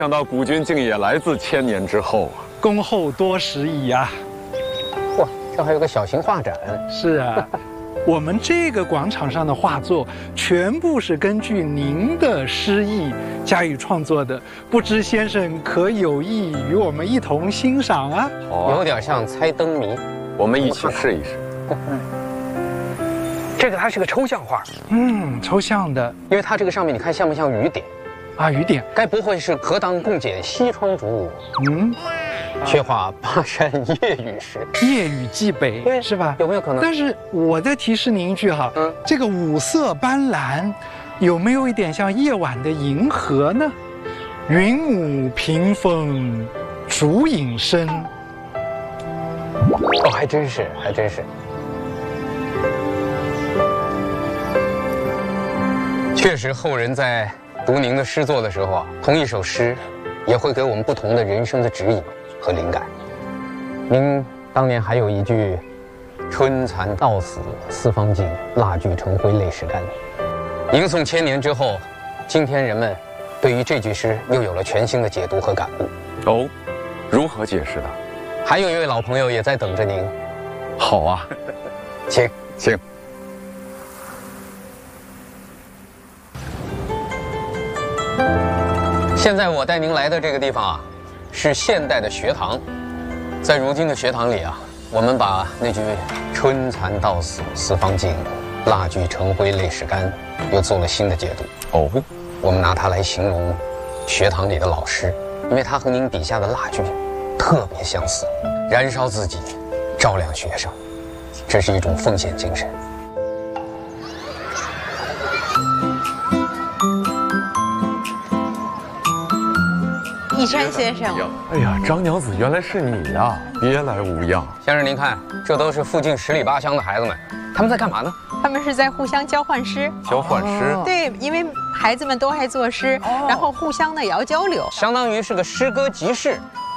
想到古君竟也来自千年之后啊！ 恭候多时矣呀！ 哇，这还有个小型画展。 是啊，我们这个广场上的画作全部是根据您的诗意加以创作的，不知先生可有意与我们一同欣赏啊？ 有点像猜灯谜， 我们一起试一试。 这个它是个抽象画， 抽象的， 因为它这个上面你看像不像雨点？ 啊，雨点， 该不会是何当共剪西窗烛？却话巴山夜雨时， 夜雨寄北，是吧？ 有没有可能？ 但是我再提示您一句哈，这个五色斑斓，有没有一点像夜晚的银河呢？云母屏风，烛影深。 哦，还真是，还真是。确实，后人在读您的诗作的时候啊，同一首诗，也会给我们不同的人生的指引和灵感。您当年还有一句“春蚕到死丝方尽，蜡炬成灰泪始干”。吟诵千年之后，今天人们对于这句诗又有了全新的解读和感悟。 哦，如何解释的？ 还有一位老朋友也在等着您。 好啊， 请。现在我带您来的这个地方啊，是现代的学堂。在如今的学堂里啊，我们把那句“春蚕到死丝方尽，蜡炬成灰泪始干”又做了新的解读。 哦， 我们拿它来形容学堂里的老师，因为它和您笔下的蜡炬特别相似，燃烧自己，照亮学生，这是一种奉献精神。 一山先生， 哎呀，张娘子，原来是你呀！别来无恙。 先生，您看，这都是附近10里8乡的孩子们，他们在干嘛呢？ 他们是在互相交换诗。 交换诗？ 对，因为孩子们都爱作诗，然后互相呢也要交流， 相当于是个诗歌集市。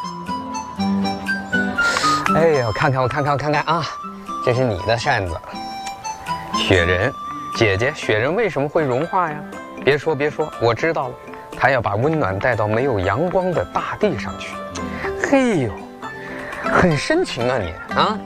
哎呦，看看啊，这是你的扇子，雪人，姐姐，雪人为什么会融化呀？别说，我知道了。他要把温暖带到没有阳光的大地上去。嘿呦，很深情啊你啊！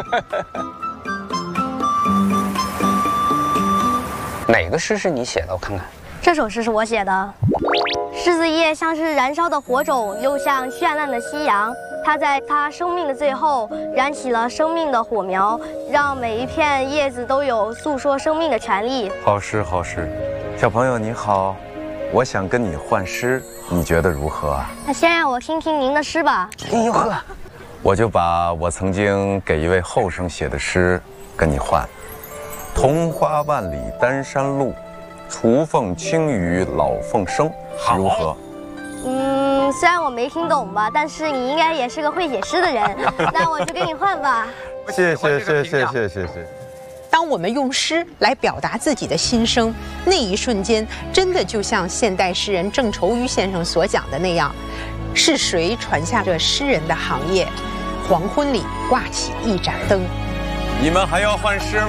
哪个诗是你写的？我看看。 这首诗是我写的。柿子叶像是燃烧的火种，又像绚烂的夕阳。它在它生命的最后燃起了生命的火苗，让每一片叶子都有诉说生命的权利。 好诗，小朋友你好。我想跟你换诗，你觉得如何啊？ 那先让我听听您的诗吧。 哎呦呵， 我就把我曾经给一位后生写的诗跟你换。桐花万里丹山路，雏凤清于老凤声，如何？ 虽然我没听懂吧，但是你应该也是个会写诗的人，那我就跟你换吧。 谢谢。 当我们用诗来表达自己的心声，那一瞬间，真的就像现代诗人郑愁予先生所讲的那样，是谁传下这诗人的行业？黄昏里挂起一盏灯。 你们还要换诗吗？